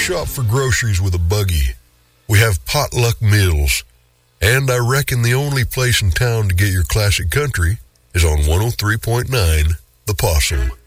shop for groceries with a buggy. We have potluck meals. And I reckon the only place in town to get your classic country is on 103.9 The Possum.